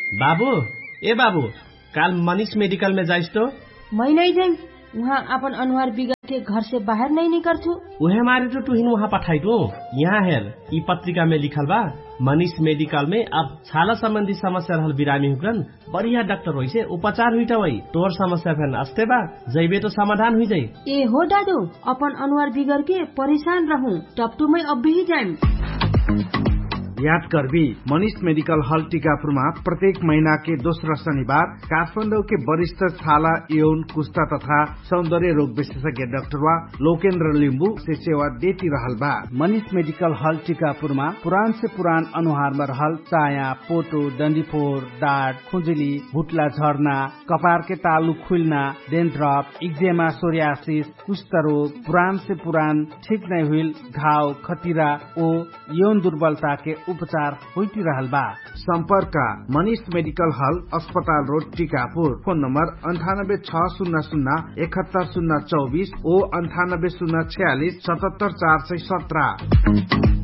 बाबू ए बाबू काल मनीष मेडिकल में जाइस तो? मैं नहीं जाई, वहाँ अपन अनुहार बिगड़ के घर से बाहर नहीं निकलू। उहे मारे तो तुहिन वहाँ पठाई दो। यहाँ हेर ई पत्रिका में लिखल बा मनीष मेडिकल में अब छाला संबंधी समस्या रहल बिरामी हुकन बढ़िया डॉक्टर होई से उपचार हुई वही तोर समस्या फेन अस्ते बा जैबे तो समाधान हुई जाई। ए हो दादू अपन अनुहार बिगड़ के परेशान रहूं टपटू में अब भी जाइम। याद करबी मनीष मेडिकल हॉल टीकापुरमा प्रत्येक महीना के दोस्रो शनिबार काठमाडौँ के वरिष्ठ छाला यौन कुष्ठा तथा सौंदर्य रोग विशेषज्ञ डाक्टर लोकेन्द्र लिम्बू से सेवा देती रहल बा। मनीष मेडिकल हॉल टीकापुरमा पुरान से पुरान अनुहार में रहल चाया, पोटो, डंडीफोर, दाँत, खुजुली, भुटला झर्ना, कपार के तालु खुलना, डेन्ड्रफ, एक्जेमा, सोरियासिस, कुष्ठ रोग, पुरान से पुरान ठीक नहीं हुई घाव, खतिरा ओ यौन दुर्बलता के उपचार होती रहल बा। संपर्क मनीष मेडिकल हॉल अस्पताल रोड टीकापुर। फोन नंबर 9860071024 ओ 9806477417।